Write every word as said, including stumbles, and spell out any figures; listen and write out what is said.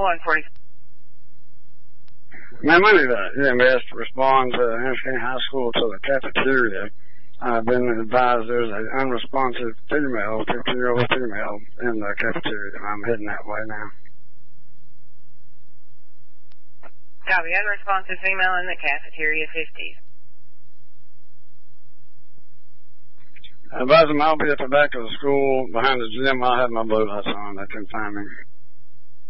one forty. Ma'am, I need a E M S to respond to Ennis County High School to the cafeteria. I've been advised there's an unresponsive female, fifteen-year-old female, in the cafeteria. I'm heading that way now. Copy. Unresponsive female in the cafeteria, fifty. I advise them I'll be at the back of the school behind the gym. I'll have my blue lights on. They can find me.